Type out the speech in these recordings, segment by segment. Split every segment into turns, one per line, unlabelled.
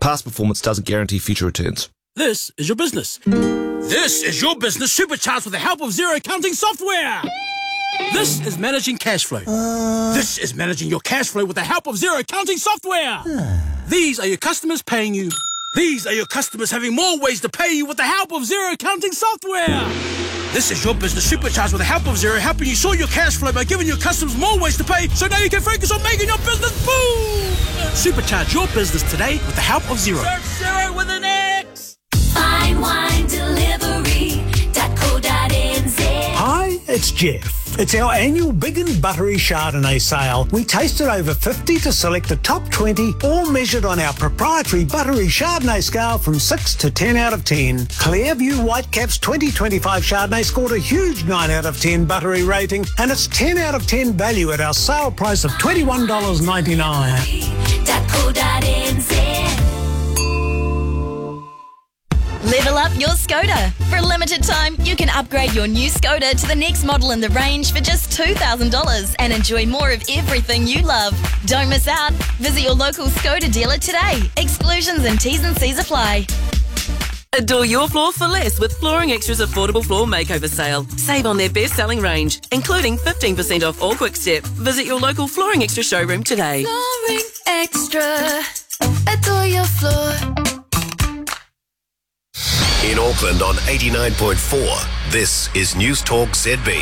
Past performance doesn't guarantee future returns.
This is your business. This is your business supercharged with the help of Xero accounting software. This is managing cash flow. This is managing your cash flow with the help of Xero accounting software. These are your customers paying you. These are your customers having more ways to pay you with the help of Xero accounting software. This is your business supercharged with the help of Xero, helping you sort your cash flow by giving your customers more ways to pay, so now you can focus on making your business boom. Supercharge your business today with the help of Xero.
Search Xero with an X. FineWineDelivery.co.nz.
Hi, it's Jeff. It's our annual Big and Buttery Chardonnay sale. We tasted over 50 to select the top 20, all measured on our proprietary buttery Chardonnay scale from 6 to 10 out of 10. Clearview Whitecap's 2025 Chardonnay scored a huge 9 out of 10 buttery rating, and it's 10 out of 10 value at our sale price of $21.99.
Level up your Skoda. For a limited time, you can upgrade your new Skoda to the next model in the range for just $2,000 and enjoy more of everything you love. Don't miss out. Visit your local Skoda dealer today. Exclusions and T's and C's apply.
Adore your floor for less with Flooring Extra's affordable floor makeover sale. Save on their best-selling range, including 15% off all Quick Step. Visit your local Flooring Extra showroom today.
Flooring Extra. Adore your floor.
In Auckland on 89.4, this is News Talk ZB.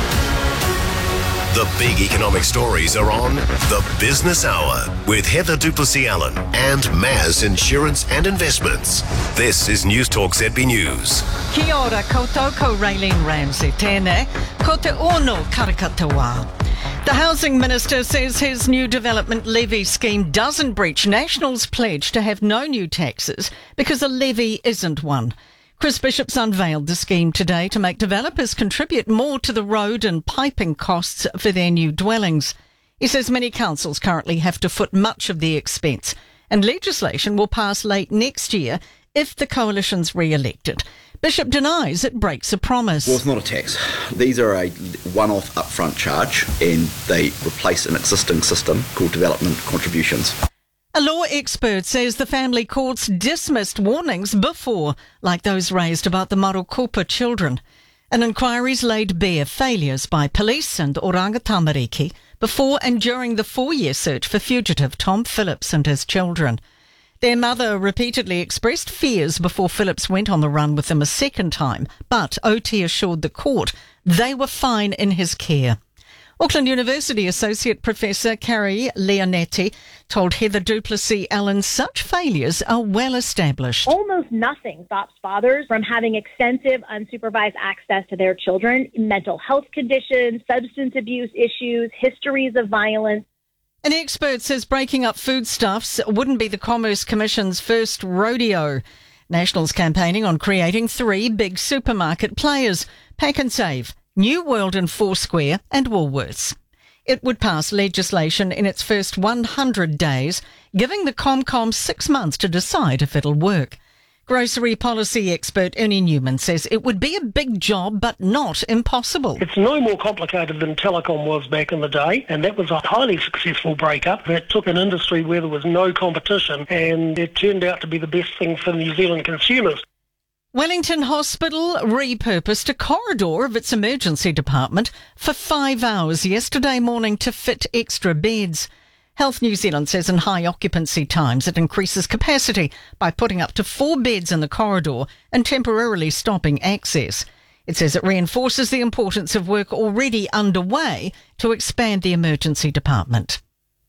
The big economic stories are on The Business Hour with Heather Duplessis-Allen and Maz Insurance and Investments. This is News Talk ZB News.
Kia ora koutou, ko Raylene Ramsey tēnei, ko te ono karakatawa. The Housing Minister says his new development levy scheme doesn't breach National's pledge to have no new taxes because a levy isn't one. Chris Bishop's unveiled the scheme today to make developers contribute more to the road and piping costs for their new dwellings. He says many councils currently have to foot much of the expense, and legislation will pass late next year if the coalition's re-elected. Bishop denies it breaks a promise.
Well, it's not a tax. These are a one-off upfront charge, and they replace an existing system called development contributions.
A law expert says the family courts dismissed warnings before, like those raised about the Marukupa children. An inquiry's laid bare failures by police and Oranga Tamariki before and during the 4-year search for fugitive Tom Phillips and his children. Their mother repeatedly expressed fears before Phillips went on the run with them a second time, but OT assured the court they were fine in his care. Auckland University Associate Professor Carrie Leonetti told Heather Duplessis-Allen such failures are well established.
Almost nothing stops fathers from having extensive unsupervised access to their children, mental health conditions, substance abuse issues, histories of violence.
An expert says breaking up foodstuffs wouldn't be the Commerce Commission's first rodeo. National's campaigning on creating 3 big supermarket players: Pack and Save, New World and Foursquare and Woolworths. It would pass legislation in its first 100 days, giving the Comcom 6 months to decide if it'll work. Grocery policy expert Ernie Newman says it would be a big job, but not impossible.
It's no more complicated than telecom was back in the day, and that was a highly successful breakup that took an industry where there was no competition, and it turned out to be the best thing for New Zealand consumers.
Wellington Hospital repurposed a corridor of its emergency department for 5 hours yesterday morning to fit extra beds. Health New Zealand says in high occupancy times it increases capacity by putting up to 4 beds in the corridor and temporarily stopping access. It says it reinforces the importance of work already underway to expand the emergency department.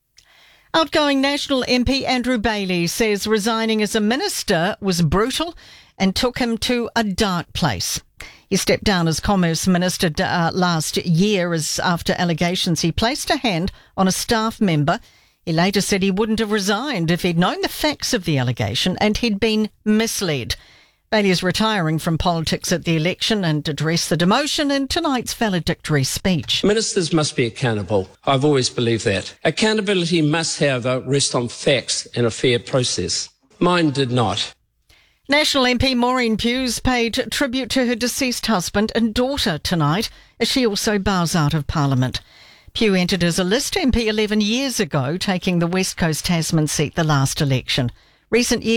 Outgoing National MP Andrew Bailey says resigning as a minister was brutal and took him to a dark place. He stepped down as Commerce Minister last year after allegations he placed a hand on a staff member. He later said he wouldn't have resigned if he'd known the facts of the allegation and he'd been misled. Bailey is retiring from politics at the election and addressed the demotion in tonight's valedictory speech.
Ministers must be accountable. I've always believed that. Accountability must, however, rest on facts and a fair process. Mine did not.
National MP Maureen Hughes paid tribute to her deceased husband and daughter tonight as she also bows out of Parliament. Pugh entered as a list MP 11 years ago, taking the West Coast Tasman seat the last election. Recent years